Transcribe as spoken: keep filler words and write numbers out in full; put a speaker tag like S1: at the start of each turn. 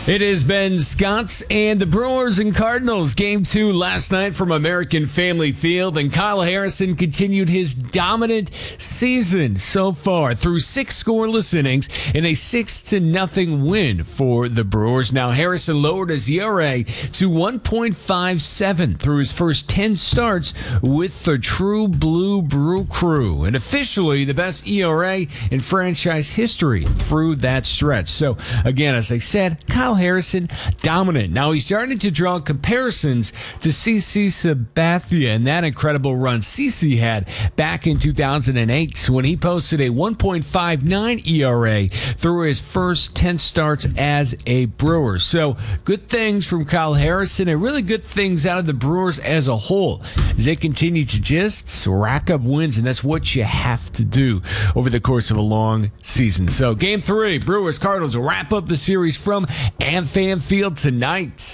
S1: It has been Scots and the Brewers and Cardinals. Game two last night from American Family Field, and Kyle Harrison continued his dominant season so far through six scoreless innings in a six to nothing win for the Brewers. Now Harrison lowered his E R A to one point five seven through his first ten starts with the True Blue Brew Crew, and officially the best E R A in franchise history through that stretch. So again, as I said, Kyle Harrison dominant. Now he's starting to draw comparisons to C C Sabathia and that incredible run C C had back in two thousand eight when he posted a one point five nine E R A through his first ten starts as a Brewer. So good things from Kyle Harrison and really good things out of the Brewers as a whole as they continue to just rack up wins, and that's what you have to do over the course of a long season. So game three, Brewers Cardinals will wrap up the series from AmFam Field tonight.